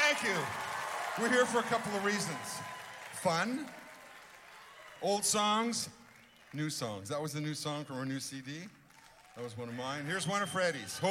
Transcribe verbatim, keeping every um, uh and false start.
Thank you. We're here for a couple of reasons. Fun, old songs, new songs. That was the new song from our new C D. That was one of mine. Here's one of Freddie's. Hope